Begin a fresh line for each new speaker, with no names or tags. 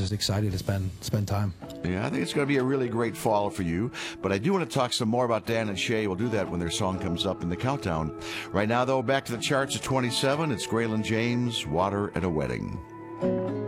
just excited to spend time.
Yeah, I think it's going to be a really great fall for you. But I do want to talk some more about Dan and Shay. We'll do that when their song comes up in the countdown. Right now, though, back to the charts at 27. It's Graylin James, Water at a Wedding.